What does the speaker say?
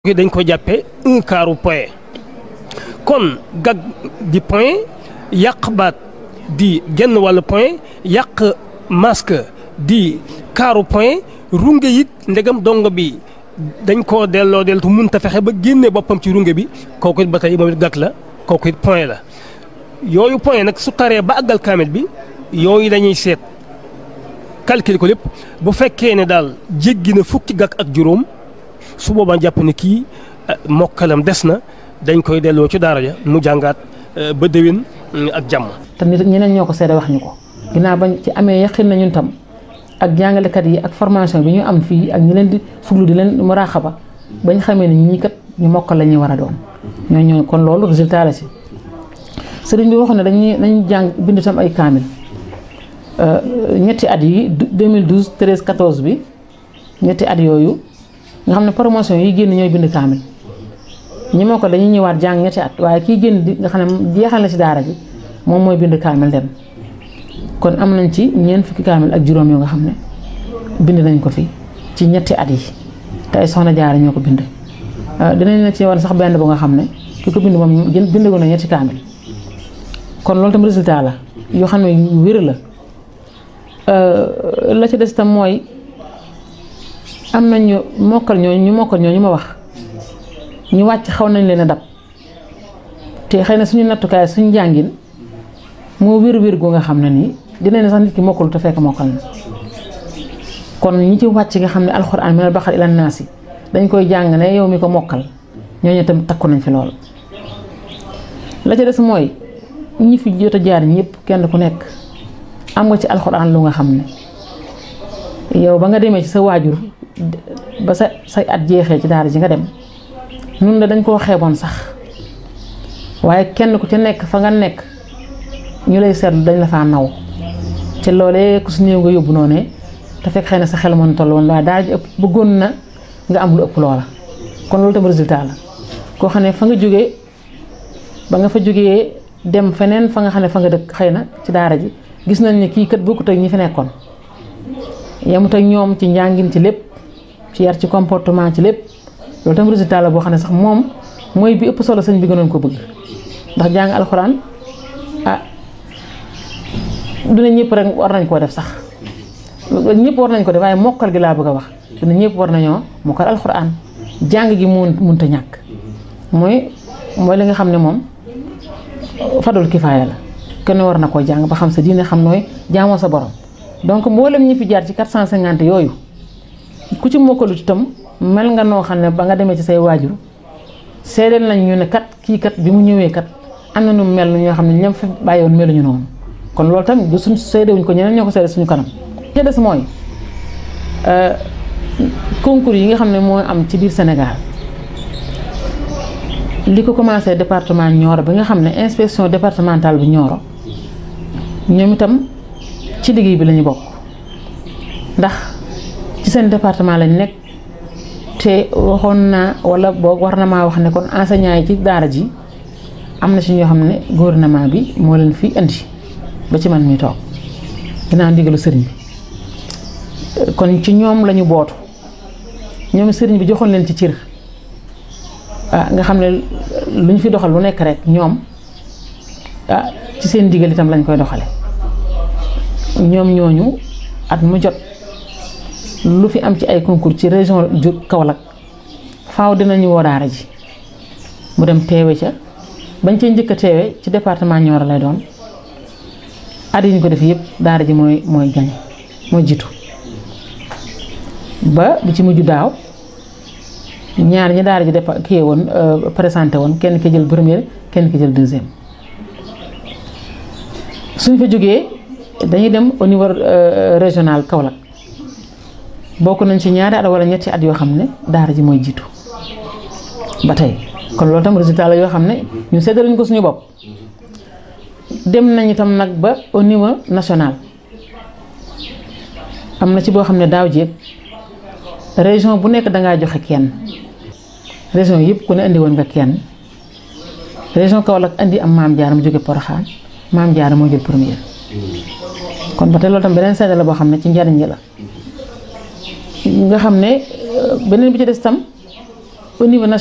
dañ ko jàppee un quart point kon gag di point yàq baat di genn wàllu point yàq masque di quart point runge it ndegam dongo bi dañ koo delloo deltu mënta fexe ba génne boppam ci runge bi kooku it ba tey moom it gag la kooku it point la yooyu point nag su taree ba àggal kaamil bi yooyu dañuy seet calcul ko lépp bu fekkee ne daal jéggi na fukki gag ak juróom su boobaa jàpp ne kii mokkalam des na dañ koy delloo ci daara ja mu jàngaat ba déwén ak jàmm. te nit ñeneen ñoo ko seede wax ñu ko ginnaaw bañ ci amee yaqin na ñun tam ak jàngalekat yi ak formation bi ñu am fii ak ñi leen di fuglu di leen muraaxaba bañ xamee ne ñii kat ñu mokkal la ñuy war a doon ñooñu kon loolu résultat la si. sëriñ bi waxoon ne dañuy jàng bind tam ay kaamil ñetti at yi 2012 13 14 bi ñetti at yooyu. nga xam ne promotion yi génn ñooy bind kaamil ñi moo ko dañuy ñëwaat jàng ñetti at waaye kii génn di nga xam ne jeexal na ci daara ji moom mooy bind kaamil dem kon am nañ ci ñeent fukki kaamil ak juróom yoo nga xam ne bind nañ ko fi ci ñetti at yi te ay soxna jaara ñoo ko bind dinañ na ci war sax benn bu nga xam ne ki ko bind moom bindagu na ñetti kaamil kon loolu tam résultat la yoo xam ne yu wér la ci des tam mooy am nañ ñu mokkal ñooñu ma wax ñu wàcc xaw nañ leen a dab te xëy na suñu nattukaay suñu jàngin moo wér-wér gu nga xam ne nii dina ne sax nit ki mokkul te fekk mokkal na kon ñi ci wàcc nga xam ne alxuraan minal baqara ilan naasi dañ koy jàng ne yow mi ko mokkal ñooñu tam takku nañ fi lool. la ca des mooy ñi fi jot a jaar ñëpp kenn ku nekk am nga ci alxuraan lu nga xam ne yow ba nga demee ci sa waajur ba say at jeexee ci daara ji nga dem nun la dañ koo xeeboon sax waaye kenn ku ci nekk fa nga nekk ñu lay seetlu dañ la faa naw ci loolee ku su néew nga yóbbu noonu te fekk xëy na sa xel mën toll woon waaye daara ji ëpp bëggoon na nga am lu ëpp loola kon loolu tam résultat la koo xam ne fa nga jógee ba nga fa jógee dem feneen fa nga xam ne fa nga dëkk xëy na ci daara ji gis nañ ne kii kat bokkut ak ñi fi nekkoon yemut ak ñoom ci njàngin ci lépp ci yar ci comportement ci lépp loolu tam résultat la boo xam ne sax moom mooy bi ëpp solo sëñ bi gënoon ko bëgg ndax jàng alxuraan dina ñëpp rek war nañ koo def sax ñëpp war nañ ko def waaye mokkal gi laa bëgg a wax dina ñëpp war nañoo mokkal alxuraan jàng gi mënut a ñàkk mooy li nga xam ne moom fadul kifaaya la kenn war na koo jàng ba xam sa diine xam nooy jaamoo sa borom donc mboolem ñi fi jaar ci 450 yooyu ku ci mokkalu itam mel nga noo xam ne ba nga demee ci say waajur seedeel nañ ñu ne kat kii kat bi mu ñëwee kat am na nu mel ñoo xam ne ñoom fi bàyyiwoon meluñu noonu kon loolu tamit du suñ seedewuñ ko ñeneen ñoo ko seede suñu kanam. li des mooy concours yi nga xam ne moo am ci biir Sénégal li ko commencé département Nioro bi nga xam ne inspection départementale bu Nioro ñoom itam ci liggéey bi lañu bokk ndax ci seen département lañ nekk te waxoon naa wala boog war na maa wax ne kon enseignant yi ci daara ji am na ci ñoo xam ne gouvernement bi moo leen fi indi ba ci man mi toog ginnaaw ndigalu sëriñ bi kon ci ñoom lañu bootu ñoom sëriñ bi joxoon leen ci cër nga xam ne lu ñu fi doxal lu nekk rek ñoom ci seen ndigal itam lañ koy doxale ñoom ñooñu at mu jot lu fi am ci ay concours ci région Kaolack faaw dinañu woo daara ji mu dem teewe ca bañ cee njëkk a teewe ci département Nioro lay doon at yi ñu ko def yëpp daara ji mooy gañe mooy jiitu ba bi ci mujj daaw ñaar ñi daara ji kii woon présenté woon kenn ki jël première kenn ki jël deuxième suñ fa jógee dañuy dem au niveau régional Kaolack bokk nañ ci ñaari at wala ñetti at yoo xam ne daara ji mooy jiitu ba tey kon loolu tam résultat la yoo xam ne ñu séddaluñ ko suñu bopp dem nañ itam nag ba au niveau national am na ci boo xam ne daaw jéeg région bu nekk dangaa joxe kenn région yëpp ku ne indi woon nga kenn région Kaolack indi am Maam Jaara mu jóge Porokhane Maam Jaara moo jël première kon ba tey loolu tam beneen séddale boo xam ne ci njariñ la nga xam ne beneen bi ci des tam au niveau